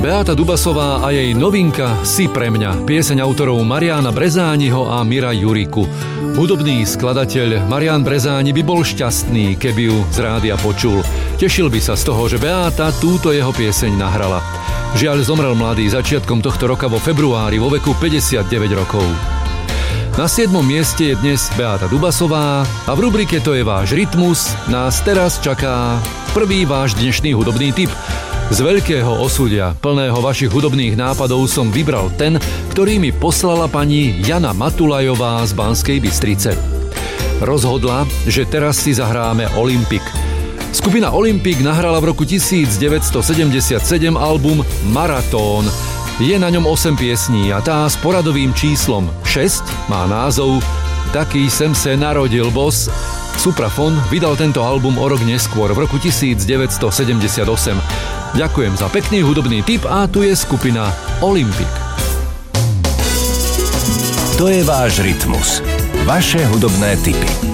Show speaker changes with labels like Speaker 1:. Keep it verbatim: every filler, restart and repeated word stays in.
Speaker 1: Beáta Dubasová a jej novinka Si pre mňa, pieseň autorov Mariána Brezániho a Mira Juriku. Hudobný skladateľ Marián Brezáni by bol šťastný, keby ju z rádia počul. Tešil by sa z toho, že Beáta túto jeho pieseň nahrala. Žiaľ, zomrel mladý začiatkom tohto roka vo februári vo veku päťdesiatdeväť rokov. Na siedmom mieste je dnes Beáta Dubasová a v rubrike To je váš rytmus nás teraz čaká prvý váš dnešný hudobný tip. Z veľkého osudia, plného vašich hudobných nápadov som vybral ten, ktorý mi poslala pani Jana Matulajová z Banskej Bystrice. Rozhodla, že teraz si zahráme Olympik. Skupina Olympik nahrala v roku devätnásťstosedemdesiatsedem album Maratón. Je na ňom osem piesní a tá s poradovým číslom šesť má názov Taký sem se narodil boss. Suprafon vydal tento album o rok neskôr, v roku devätnásťstosedemdesiatosem. Ďakujem za pekný hudobný tip a tu je skupina Olympik.
Speaker 2: To je váš rytmus. Vaše hudobné tipy.